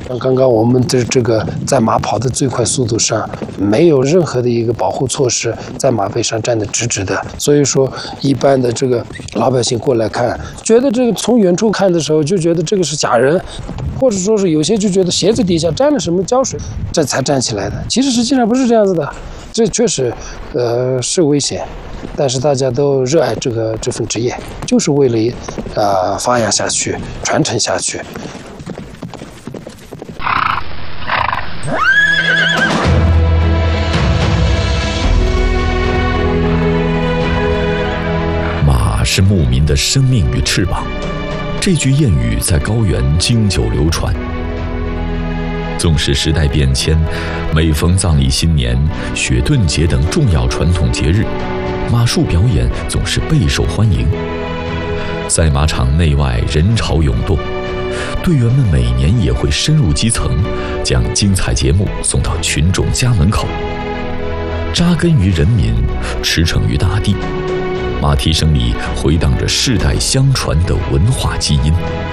刚刚我们的这个在马跑的最快速度上，没有任何的一个保护措施，在马背上站得直直的。所以说，一般的这个老百姓过来看，觉得这个从远处看的时候就觉得这个是假人，或者说是有些就觉得鞋子底下沾了什么胶水，这才站起来的。其实实际上不是这样子的，这确实是危险。但是大家都热爱这份职业，就是为了发扬下去、传承下去。 马是牧民的生命与翅膀，这句谚语在高原经久流传。纵使时代变迁，每逢葬礼新年、雪顿节等重要传统节日，马术表演总是备受欢迎。赛马场内外人潮涌动，队员们每年也会深入基层，将精彩节目送到群众家门口。扎根于人民，驰骋于大地，马蹄声里回荡着世代相传的文化基因。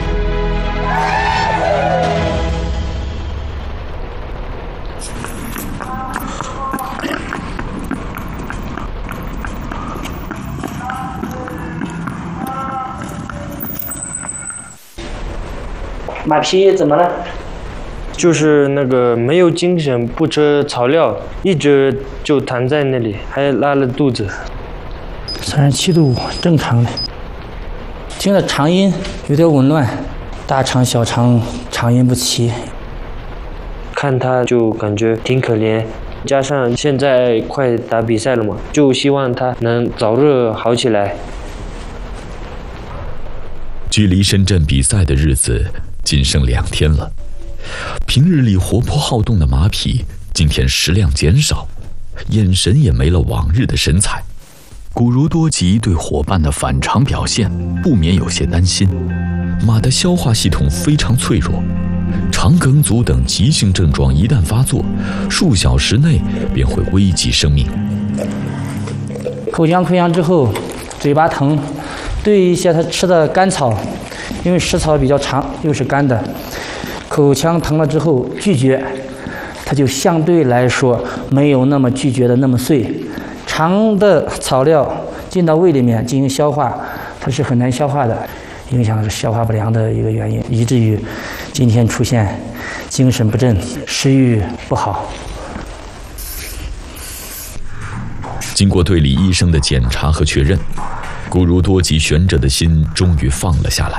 马匹怎么了？ 就是那个没有精神，不吃草料，一直就躺在那里，还拉了肚子。 37度，正常的。听着长音有点紊乱，大肠小肠长音不齐。 看他就感觉挺可怜，加上现在快打比赛了嘛，就希望他能早日好起来。 距离深圳比赛的日子仅剩2天了，平日里活泼好动的马匹今天食量减少，眼神也没了往日的神采。古如多吉对伙伴的反常表现不免有些担心。马的消化系统非常脆弱，肠梗阻等急性症状一旦发作，数小时内便会危及生命。 口腔溃疡之后，嘴巴疼，对一些他吃的干草，因为食草比较长又是干的，口腔疼了之后拒绝，它就相对来说没有那么拒绝的那么碎。长的草料进到胃里面进行消化，它是很难消化的，影响是消化不良的一个原因，以至于今天出现精神不振、食欲不好。 经过队里医生的检查和确认，古如多吉悬着的心终于放了下来。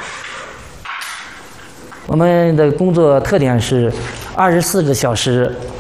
我们的工作特点是24个小时